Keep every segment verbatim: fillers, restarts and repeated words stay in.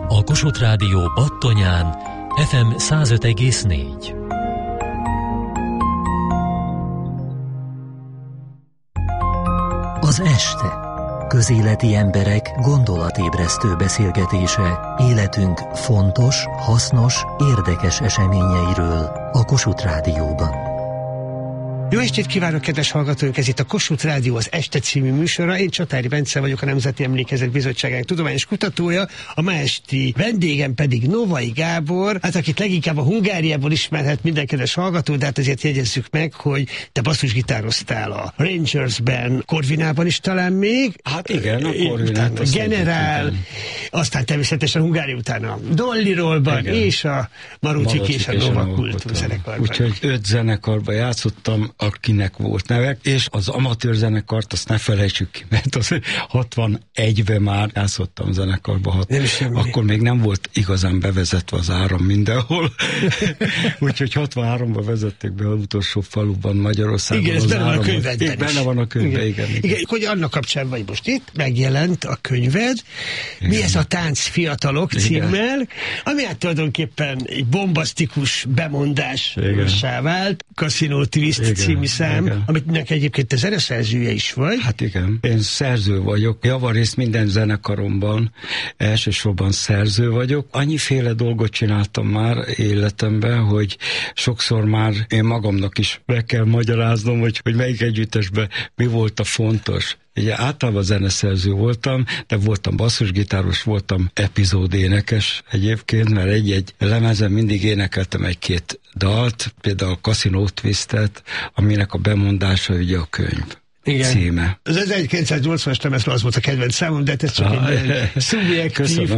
A Kossuth Rádió Battonyán ef em száz öt egész négy. Az este. Közéleti emberek gondolatébresztő beszélgetése életünk fontos, hasznos, érdekes eseményeiről a Kossuth Rádióban. Jó estét kívánok, kedves hallgatóink! Ez itt a Kossuth Rádió az Este című műsora. Én Csatári Bence vagyok, a Nemzeti Emlékezet Bizottságának tudományos kutatója, a ma esti vendégem pedig Novai Gábor, hát akit leginkább a Hungáriából ismerhet minden kedves hallgató, de hát azért jegyezzük meg, hogy te basszusgitároztál a Rangersben, Corvinában is talán még. Hát igen, a Corvinát. Generál, aztán természetesen Hungária után a Dolly Rollban, és a Marucsik és a Nova Kultúr zenekarban. Úgyhogy öt zenekarban játszottam, akinek volt nevek, és az amatőr zenekart azt ne felejtsük ki, mert az hatvanegyben már játszottam zenekarba, hat, akkor még nem volt igazán bevezetve az áram mindenhol, úgyhogy hatvanháromban vezették be az utolsó faluban Magyarországon. Igen, ez benne van a könyvedben is. Benne van a könyvben, igen. Igen, igen. igen. Hogy annak kapcsán vagy most itt, megjelent a könyved, igen. Mi ez a Tánc fiatalok címmel, ami hát tulajdonképpen egy bombasztikus bemondássá vált, Casino Twist igen. című szám, igen. Amit egyébként te zeneszerzője is vagy. Hát igen, én szerző vagyok. Javarészt minden zenekaromban elsősorban szerző vagyok. Annyiféle dolgot csináltam már életemben, hogy sokszor már én magamnak is be kell magyaráznom, hogy, hogy melyik együttesben mi volt a fontos. Ugye általában zeneszerző voltam, de voltam basszusgitáros, voltam epizódénekes egyébként, mert egy-egy lemezen mindig énekeltem egy-két dalt, például a Casino Twistet, aminek a bemondása ugye a könyv. Igen. Címe. Az ezerkilencszáznyolcvanas lemezről az volt a kedvenc számom, de ez csak ah, egy szubjektív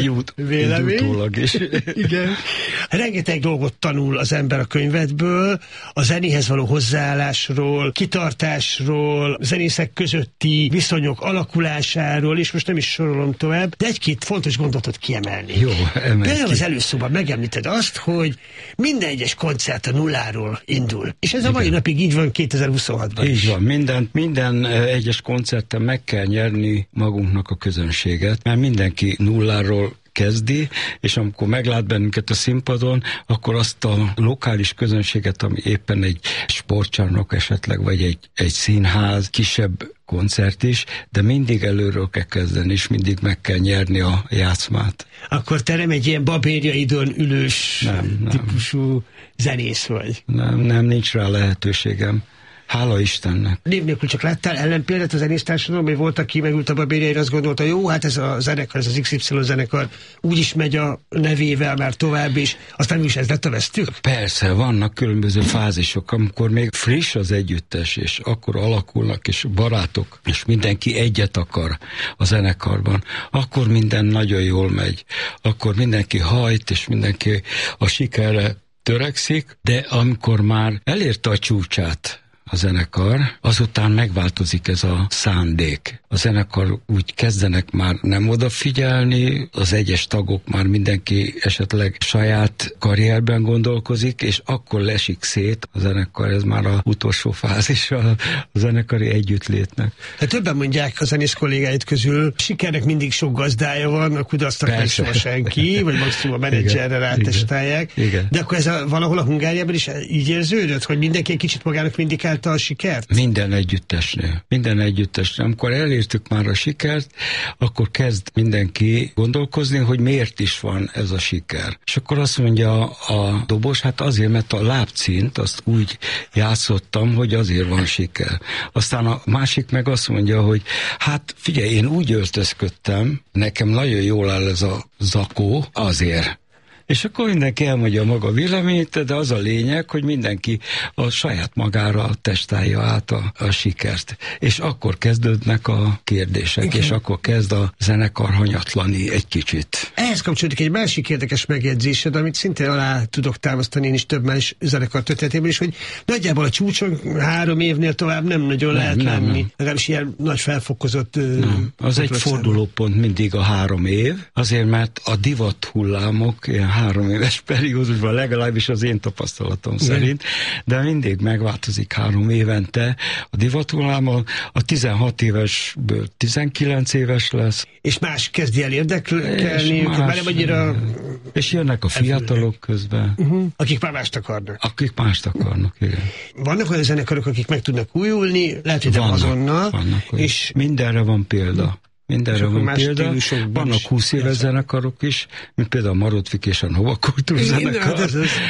vélemény. Is. Igen. Rengeteg dolgot tanul az ember a könyvedből, a zenéhez való hozzáállásról, kitartásról, zenészek közötti viszonyok alakulásáról, és most nem is sorolom tovább, de egy-két fontos gondolatot kiemelni. Jó, például az előszóban megemlíted azt, hogy minden egyes koncert a nulláról indul. És ez igen. a mai napig így van kétezer-huszonhatban így is. van, minden Minden egyes koncerten meg kell nyerni magunknak a közönséget, mert mindenki nulláról kezdi, és amikor meglát bennünket a színpadon, akkor azt a lokális közönséget, ami éppen egy sportcsarnok esetleg, vagy egy, egy színház, kisebb koncert is, de mindig előről kell kezdeni, és mindig meg kell nyerni a játszmát. Akkor te nem egy ilyen babérjaidon ülős nem, nem. típusú zenész vagy? Nem, nem, nincs rá lehetőségem. Hála Istennek. Név nélkül csak láttál ellenpéldát az zenésztársadalom, hogy volt, aki megült a babérjaira, azt gondolta, jó, hát ez a zenekar, ez az iksz ipszilon zenekar úgyis megy a nevével már tovább is, aztán is ez lett a vesztük? Persze, vannak különböző fázisok, amikor még friss az együttes, és akkor alakulnak, és barátok, és mindenki egyet akar a zenekarban, akkor minden nagyon jól megy, akkor mindenki hajt, és mindenki a sikerre törekszik, de amikor már elérte a csúcsát a zenekar, azután megváltozik ez a szándék. A zenekar úgy kezdenek már nem odafigyelni, az egyes tagok már mindenki esetleg saját karrierben gondolkozik, és akkor lesik szét a zenekar, ez már az utolsó fázis a zenekari együttlétnek. Hát többen mondják a zenész kollégáid közül, sikernek mindig sok gazdája van, a kudarcnak meg soha senki, vagy maximum a menedzserre rátestálják. De akkor ez a, valahol a Hungáriában is így érződött, hogy mindenki egy kicsit magának vindikál a sikert? Minden együttesnél. Minden együttesnél. Amikor elértük már a sikert, akkor kezd mindenki gondolkozni, hogy miért is van ez a siker. És akkor azt mondja a dobos, hát azért, mert a lábcint azt úgy játszottam, hogy azért van siker. Aztán a másik meg azt mondja, hogy hát figyelj, én úgy öltözködtem, nekem nagyon jól áll ez a zakó, azért. És akkor mindenki elmondja maga véleményt, de az a lényeg, hogy mindenki a saját magára testálja át a, a sikert. És akkor kezdődnek a kérdések, igen. És akkor kezd a zenekar hanyatlani egy kicsit. Ehhez kapcsolódik egy másik érdekes megjegyzésed, amit szintén alá tudok támasztani én is több más zenekar történetében is, hogy nagyjából a csúcson három évnél tovább nem nagyon nem, lehet nem, lenni. Nem. Legalábbis ilyen nagy felfokozott... Nem. Az egy fordulópont mindig a három év, azért mert a divat hullámok ilyen három éves periódusban, legalábbis az én tapasztalatom igen. szerint, de mindig megváltozik három évente. A divatullámmal a tizenhat évesből tizenkilenc éves lesz. És más kezdi el érdekelni, már, már nem annyira... És jönnek a fiatalok közben. Uh-huh. Akik már mást akarnak. Akik mást akarnak, igen. Vannak olyan zenekarok, akik meg tudnak újulni, lehet, hogy nem azonnal. Vannak, és mindenre van példa. Mindenre van példa. Vannak húsz éves zenekarok is, mint például a Marodvik és a Nova Kultúr zenekar. Ez ez.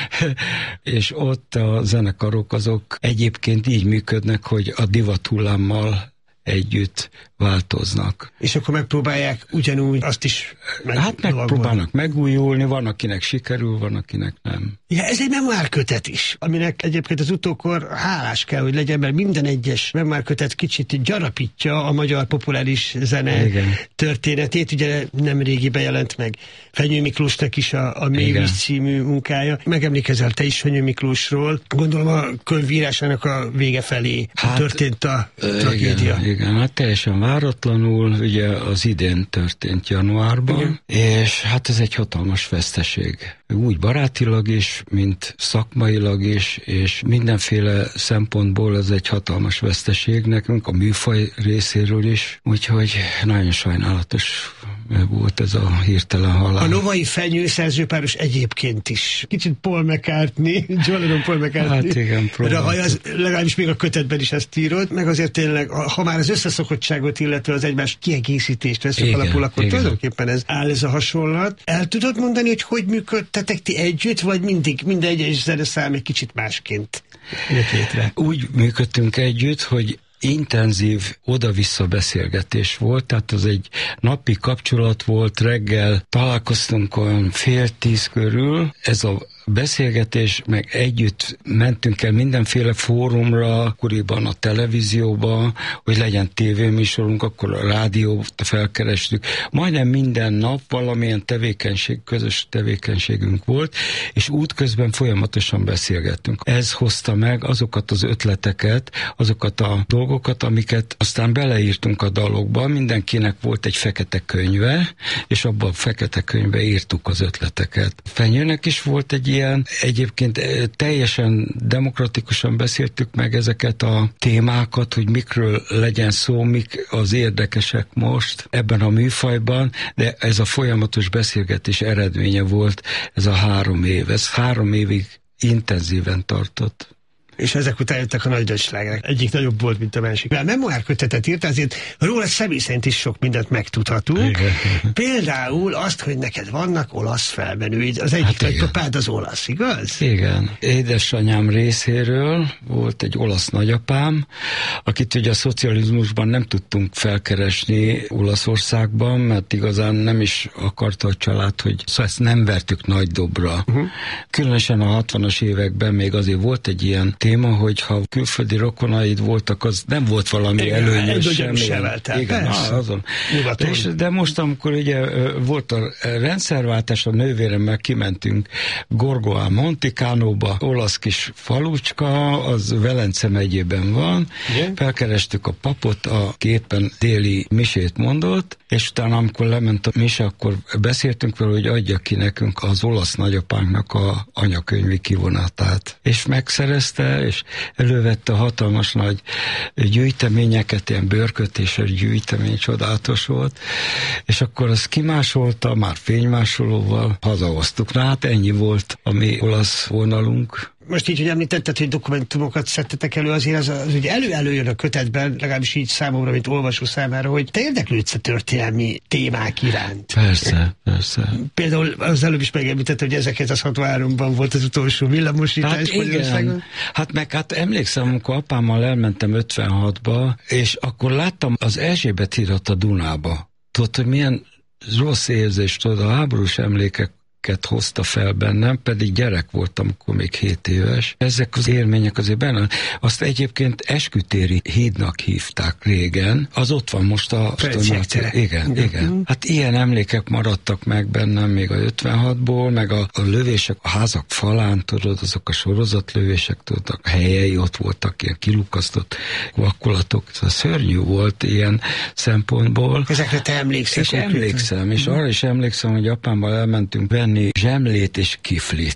És ott a zenekarok azok egyébként így működnek, hogy a divathullámmal együtt változnak. És akkor megpróbálják ugyanúgy azt is meg... Hát megpróbálnak megújulni, van akinek sikerül, van akinek nem. Ja, ez egy memoárkötet is, aminek egyébként az utókor hálás kell, hogy legyen, mert minden egyes memoárkötet kicsit gyarapítja a magyar populáris zene Igen. történetét. Ugye nem régi bejelent meg Fenyő Miklósnak is a, a Mélyvíz című munkája. Megemlékezel te is Fenyő Miklósról. Gondolom a könyvírásának a vége felé hát, történt a tragédia. Igen, igen, hát teljesen váratlanul, ugye az idén történt januárban, igen. És hát ez egy hatalmas veszteség. Úgy barátilag is, mint szakmailag is, és mindenféle szempontból ez egy hatalmas veszteség nekünk, a műfaj részéről is, úgyhogy nagyon sajnálatos volt ez a hirtelen halál. A Novai Fenyő szerzőpáros egyébként is. Kicsit Paul McCartney, John Lennon Paul McCartney. Hát igen, próbáltam. De az, legalábbis még a kötetben is ezt írod, meg azért tényleg, ha már az összeszokottságot, illetve az egymás kiegészítést veszünk alapul, akkor igen. Tulajdonképpen ez áll ez a hasonlat. El tudod mondani, hogy hogy működtetek ti együtt, vagy mindig minden egyes zeneszám egy kicsit másként jött létre? Úgy működtünk együtt, hogy intenzív oda-vissza beszélgetés volt, tehát az egy napi kapcsolat volt, reggel találkoztunk olyan fél tíz körül, ez a beszélgetés, meg együtt mentünk el mindenféle fórumra, akkoriban a televízióba, hogy legyen tévéműsorunk, akkor a rádiót felkerestük. Majdnem minden nap valamilyen tevékenység, közös tevékenységünk volt, és útközben folyamatosan beszélgettünk. Ez hozta meg azokat az ötleteket, azokat a dolgokat, amiket aztán beleírtunk a dalokba, mindenkinek volt egy fekete könyve, és abban a fekete könyvbe írtuk az ötleteket. Fenyőnek is volt egy ilyen, egyébként teljesen demokratikusan beszéltük meg ezeket a témákat, hogy mikről legyen szó, mik az érdekesek most ebben a műfajban, de ez a folyamatos beszélgetés eredménye volt ez a három év. Ez három évig intenzíven tartott. És ezek után jöttek a nagy dödslágerek. Egyik nagyobb volt, mint a másik. A memoárkötetet írt, azért róla személy szerint is sok mindent megtudhatunk. Igen. Például azt, hogy neked vannak olasz felmenőid. Az egyik hát nagypapád az olasz, igaz? Igen. Édesanyám részéről volt egy olasz nagyapám, akit ugye a szocializmusban nem tudtunk felkeresni Olaszországban, mert igazán nem is akarta a család, hogy szóval ezt nem vertük nagy dobra. Uh-huh. Különösen a hatvanas években még azért volt egy ilyen téma, hogy ha külföldi rokonaid voltak, az nem volt valami igen, előnyös semmi. Igen, á, azon. És, de most, amikor ugye volt a rendszerváltás, a nővéremmel kimentünk Gorgo Monticánóba, olasz kis falucska, az Velence megyében van, igen. Felkerestük a papot, a képen déli misét mondott, és utána, amikor lement a mise, akkor beszéltünk vele, hogy adja ki nekünk az olasz nagyapánknak a anyakönyvi kivonatát. És megszerezte, és elővette a hatalmas nagy gyűjteményeket, ilyen bőrkötéses gyűjtemény, csodálatos volt, és akkor azt kimásolta, már fénymásolóval hazahoztuk. Na hát ennyi volt a mi olasz vonalunk. Most így, hogy említetted, hogy dokumentumokat szedtetek elő, azért az, az ugye elő-előjön a kötetben, legalábbis így számomra, mint olvasó számára, hogy te érdeklődsz a történelmi témák iránt. Persze, persze. Például az előbb is megemlítetted, hogy ezerkilencszázhatvanháromban volt az utolsó villamosítás. Hát igen, hát meg hát emlékszem, amikor apámmal elmentem ötvenhatba, és akkor láttam az Erzsébet hírat a Dunába. Tudod, hogy milyen rossz érzés, tudod, a háborús emlékek hozta fel bennem, pedig gyerek voltam, akkor még hét éves. Ezek az élmények azért benne. Azt egyébként Eskütéri hídnak hívták régen. Az ott van most a... Igen, igen, igen. Hát ilyen emlékek maradtak meg bennem még a ötvenhatból, meg a, a lövések a házak falán, tudod, azok a sorozatlövések, tudod, a helyei ott voltak, ilyen kilukasztott vakolatok. Ez szörnyű volt ilyen szempontból. Ezekre te emlékszel? És emlékszem, és arra is emlékszem, hogy apámmal elmentünk venni zsemlét és kiflit.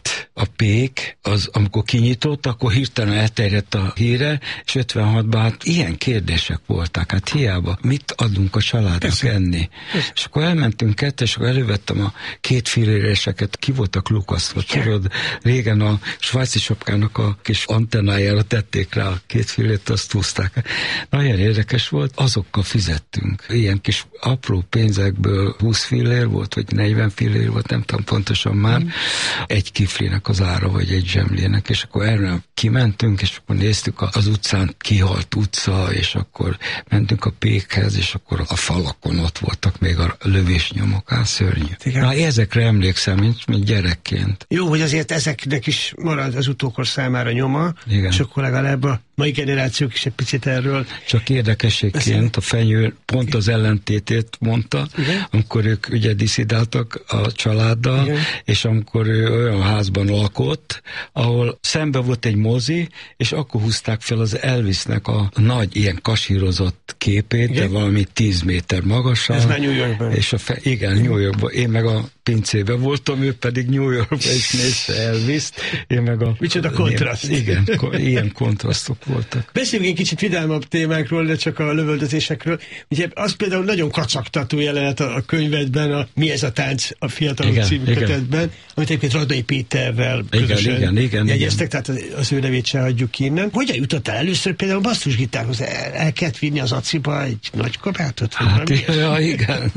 a pék, az amikor kinyitott, akkor hirtelen elterjedt a híre, és ötvenhatban hát ilyen kérdések voltak, hát hiába, mit adunk a családnak Persze. enni. Persze. És akkor elmentünk kettő, és akkor elővettem a két filéreseket, ki voltak lukasztva, tudod, régen a svájci sapkának a kis antennájára tették rá a két filét, azt húzták. Nagyon érdekes volt, azokkal fizettünk. Ilyen kis apró pénzekből húsz fillér volt, vagy negyven fillér volt, nem tudom pontosan már, mm. egy kiflinek az ára, vagy egy zsemlének, és akkor erről kimentünk, és akkor néztük az utcán, kihalt utca, és akkor mentünk a pékhez, és akkor a falakon ott voltak még a lövésnyomok, á, szörnyű. Igen. Na, ezekre emlékszem, mint, mint gyerekként. Jó, hogy azért ezeknek is marad az utókor számára nyoma, Igen. és akkor legalább a mai generációk is egy picit erről. Csak érdekességként a Fenyő pont az ellentétét mondta, Igen. amikor ők ugye diszidáltak a családdal, Igen. és amikor ő olyan házban lakott, ahol szembe volt egy mozi, és akkor húzták fel az Elvisnek a nagy ilyen kasírozott képét, Igen. de valami tíz méter magasan. Ez már New Yorkban. És a fe, igen, New Yorkban. Én meg a pincében voltam, ő pedig New Yorkban is nézte Elvist, én meg a... Micsoda kontraszt. Igen, ko, ilyen kontrasztok voltak. Beszéljünk egy kicsit vidámabb témákról, de csak a lövöldözésekről. Ugye az például nagyon kacagtató jelenet a, a könyvedben, a Mi ez a tánc a fiatalok igen, című igen. kötetben, amit egyébként Radnai Péterrel közösen igen, igen, jegyeztek, igen. tehát az ő nevét se hagyjuk innen. Hogyan jutottál először például basszusgitárhoz? El, el kellett vinni az aciba egy nagy kabátot? Hát ja, igen.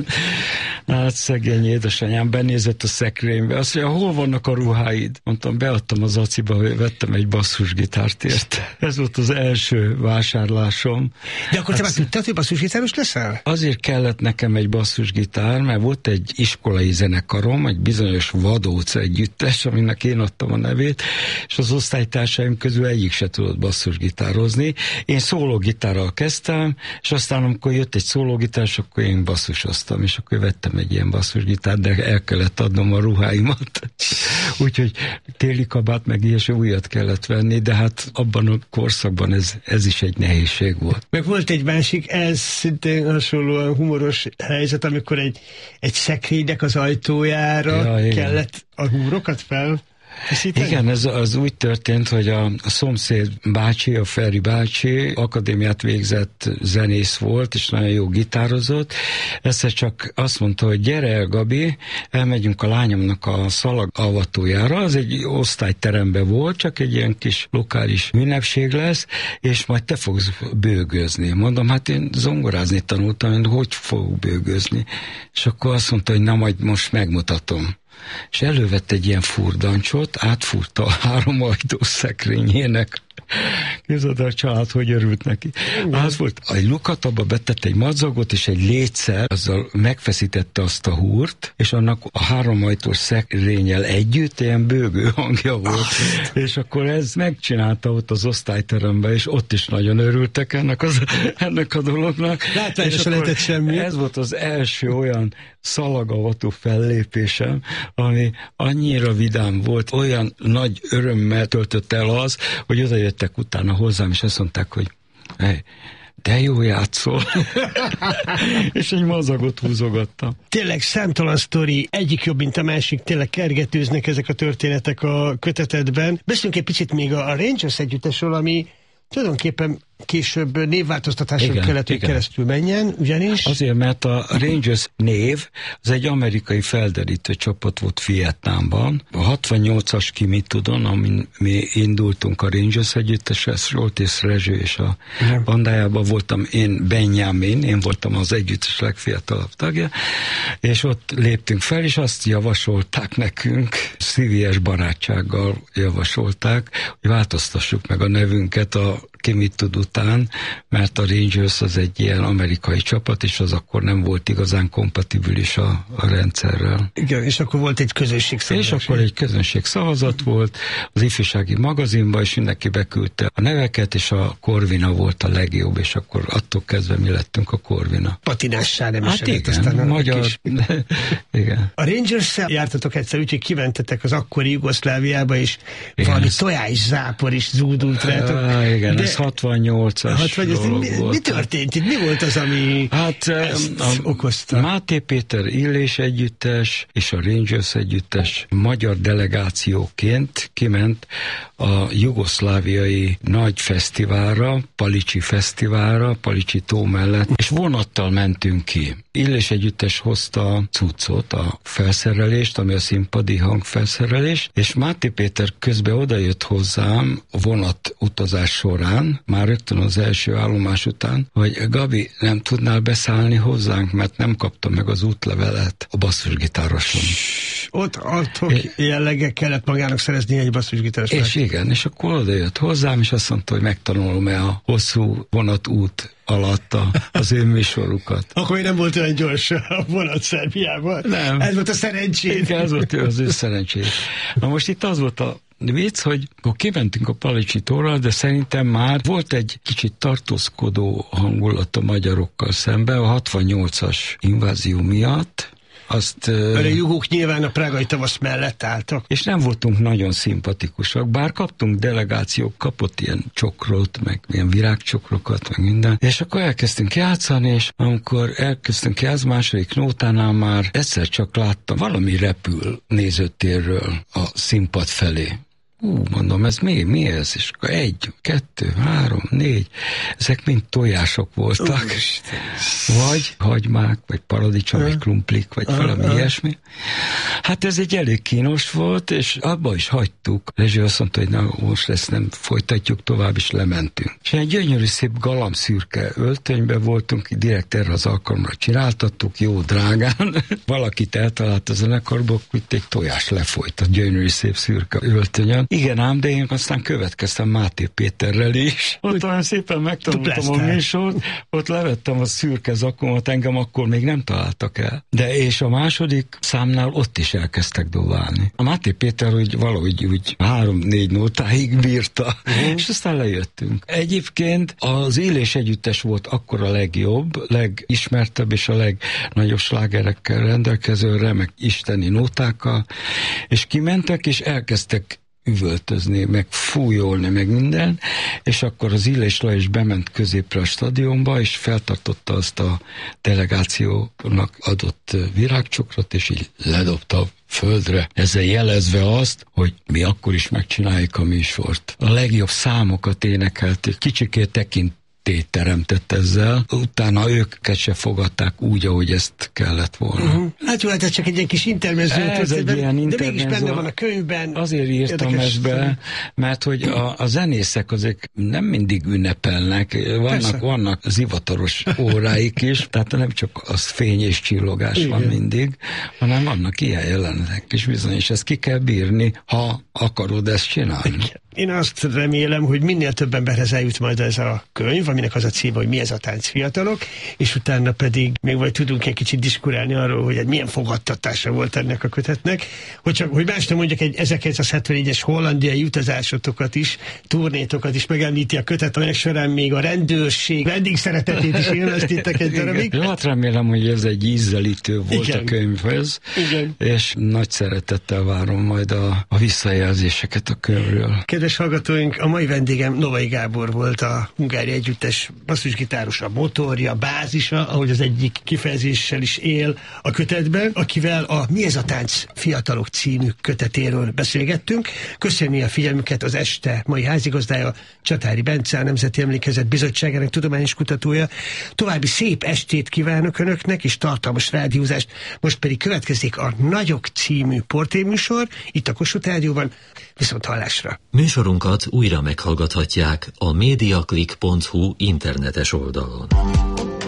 Hát szegény édesanyám benézett a szekrénybe, azt mondja, hol vannak a ruháid? Mondtam, beadtam az aciba, hogy vettem egy basszusgitárt ért. Ez volt az első vásárlásom. De akkor te hát, már tudtad, hogy basszusgitáros leszel? Azért kellett nekem egy basszusgitár, mert volt egy iskolai zenekarom, egy bizonyos Vadóc együttes, aminek én adtam a nevét, és az osztálytársaim közül egyik se tudott basszusgitározni. Én szólógitárral kezdtem, és aztán amikor jött egy szólógitárs, akkor én basszusoztam, és akkor vettem egy ilyen basszusgitárt, de el kellett adnom a ruháimat. Úgyhogy téli kabát meg ilyesmi újat kellett venni, de hát abban a korszakban ez, ez is egy nehézség volt. Meg volt egy másik, ez szintén hasonlóan humoros helyzet, amikor egy, egy szekrénynek az ajtójára ja, kellett a húrokat fel. Hiszíteni? Igen, ez az úgy történt, hogy a, a szomszéd bácsi, a Feri bácsi akadémiát végzett zenész volt, és nagyon jó gitározott. Egyszer csak azt mondta, hogy gyere el, Gabi, elmegyünk a lányomnak a szalagavatójára, az egy osztályteremben volt, csak egy ilyen kis lokális ünnepség lesz, és majd te fogsz bőgözni. Mondom, hát én zongorázni tanultam, én hogy fogok bőgözni? És akkor azt mondta, hogy na, majd most megmutatom. És elővett egy ilyen furdancsot, átfúrta a három ajtós szekrényének. Képzeld el, a család, hogy örült neki. Az volt, egy lukat, abba betett egy madzagot, és egy létszer, azzal megfeszítette azt a húrt, és annak a három ajtós szekrényel együtt ilyen bőgő hangja volt. Azt. És akkor ez megcsinálta ott az osztályteremben, és ott is nagyon örültek ennek, az, ennek a dolognak. Látványosan lehetett semmi. Ez volt az első olyan szalagavató fellépésem, ami annyira vidám volt, olyan nagy örömmel töltött el az, hogy oda jöttek utána hozzám, és azt mondták, hogy hey, de jó játszol. És egy mazagot húzogattam. Tényleg számtalan sztori, egyik jobb, mint a másik, tényleg kergetőznek ezek a történetek a kötetedben. Beszéljünk egy picit még a Rangers együttesről, ami tulajdonképpen később névváltoztatáson igen, kellett, hogy igen. keresztül menjen, ugyanis... Azért, mert a Rangers név az egy amerikai felderítő csapat volt Vietnámban. A hatvannyolcas ki mit tudom, amin mi indultunk a Rangers együttesre, Soltész Rezső és a igen. bandájában voltam én, Benjamin, én voltam az együttes legfiatalabb tagja, és ott léptünk fel, és azt javasolták nekünk, szívélyes barátsággal javasolták, hogy változtassuk meg a nevünket a ki mit tud után, mert a Rangers az egy ilyen amerikai csapat, és az akkor nem volt igazán kompatibilis a, a rendszerrel. Igen, és akkor volt egy közönségszavazat. És akkor egy közönségszavazat volt az ifjúsági magazinban, és mindenki beküldte a neveket, és a Corvina volt a legjobb, és akkor attól kezdve mi lettünk a Corvina. Patinássá nem hát is igen, aztán magyar... igen. A Rangers-szel jártatok egyszer, úgyhogy kimentetek az akkori Jugoszláviába, és igen, valami ez... tojás zápor is zúdult rátok. Ah, igen, de... ez ez hatvannyolcas hatvannyolc, dolog mi, volt. Mi történt itt? Mi volt az, ami hát, ezt a okozta? Máté Péter Illés együttes és a Rangers együttes magyar delegációként kiment a jugoszláviai nagy fesztiválra, Palicsi fesztiválra, Palicsi tó mellett, és vonattal mentünk ki. Illés együttes hozta cuccot, a felszerelést, ami a színpadi hangfelszerelés, és Máté Péter közben odajött hozzám a vonat utazás során, már rögtön az első állomás után, hogy Gabi, nem tudnál beszállni hozzánk, mert nem kaptam meg az útlevelet a basszusgitároson. Ott adtok jelleggel kellett magának szerezni egy basszusgitáros. És igen, és akkor odajött hozzám, és azt mondta, hogy megtanulom-e a hosszú vonatút alatt a, az ő műsorukat. Akkor még nem volt olyan gyors a vonat Szerbiában. Nem. Ez volt a szerencsét. Igen, ez volt az ő szerencsét. Na most itt az volt a vicc, hogy akkor kimentünk a Palicsi tóra, de szerintem már volt egy kicsit tartózkodó hangulat a magyarokkal szemben a hatvannyolcas invázió miatt. Azt, a jugók nyilván a prágai tavasz mellett álltak. És nem voltunk nagyon szimpatikusak, bár kaptunk delegációk, kapott ilyen csokrot, meg ilyen virágcsokrokat, meg minden. És akkor elkezdtünk játszani, és amikor elkezdtünk játszani, második nótánál már egyszer csak láttam, valami repül nézőtérről a színpad felé. Ú, mondom, ez mi, mi ez? És akkor egy, kettő, három, négy, ezek mind tojások voltak. Uh, vagy hagymák, vagy paradicsom, uh, vagy krumplik, vagy uh, valami uh. ilyesmi. Hát ez egy elég kínos volt, és abba is hagytuk. Rezső azt mondta, hogy na, most ezt nem folytatjuk tovább, és lementünk. És egy gyönyörű szép galambszürke öltönyben voltunk, direkt erre az alkalomra csináltattuk, jó drágán. Valakit eltalált a zenekarból, itt egy tojás lefolyt a gyönyörű szép szürke öltönyön. Igen ám, de én aztán következtem Máté Péterrel is. Ott olyan szépen megtanultam a műsort, ott levettem a szürke zakomat, engem akkor még nem találtak el. De és a második számnál ott is elkezdtek dobálni. A Máté Péter úgy valahogy úgy három-négy nótáig bírta, uh-huh. és aztán lejöttünk. Egyébként az Illés együttes volt akkor a legjobb, legismertebb és a legnagyobb slágerekkel rendelkező, remek isteni nótákkal, és kimentek és elkezdtek üvöltözni, meg fújolni, meg minden, és akkor az Illés Lajos bement középre a stadionba, és feltartotta azt a delegációnak adott virágcsokrot, és így ledobta földre, ezzel jelezve azt, hogy mi akkor is megcsináljuk a műsort. A legjobb számokat énekelték, kicsikét tekint teremtett ezzel, utána őket se fogadták úgy, ahogy ezt kellett volna. Uh-huh. Hát jó, hát ez csak egy ilyen kis intermezzo. Ez egy ilyen intermezzo. De mégis benne van a könyvben. Azért írtam ezt be, mert hogy a, a zenészek azok nem mindig ünnepelnek, vannak, vannak zivataros óráik is, tehát nem csak az fény és csillogás igen. van mindig, hanem vannak ilyen jelenetek is bizony, és ezt ki kell bírni, ha akarod ezt csinálni. Igen. Én azt remélem, hogy minél több emberhez eljut majd ez a könyv, aminek az a címe, hogy Mi ez a tánc, fiatalok, és utána pedig még vagy tudunk egy kicsit diskurálni arról, hogy milyen fogadtatása volt ennek a kötetnek, hogy csak, hogy más nem mondjak, egy ezerkilencszázhetvenegyes hollandiai utazásotokat is, turnétokat is megemlíti a kötet, amelyek során még a rendőrség vendégszeretetét is élveztétek egy darabig. Hát remélem, hogy ez egy ízelítő volt igen. a könyvhez, igen. és nagy szeretettel várom majd a, a visszajelzéseket a könyvről. Kedves hallgatóink, a mai vendégem Novai Gábor volt, a Hungária Együttes basszusgitáros, a motorja, bázisa, ahogy az egyik kifejezéssel is él a kötetben, akivel a Mi ez a tánc, fiatalok című kötetéről beszélgettünk. Köszönni a figyelmüket az este mai házigazdája, Csatári Bence, a Nemzeti Emlékezet Bizottságának tudományos kutatója. További szép estét kívánok önöknek, és tartalmas rádiózást. Most pedig következik a Nagyok című portréműsor, itt a Kossuth Rádióban. Viszont hallásra! Műsorunkat újra meghallgathatják a mediaclick pont hu internetes oldalon.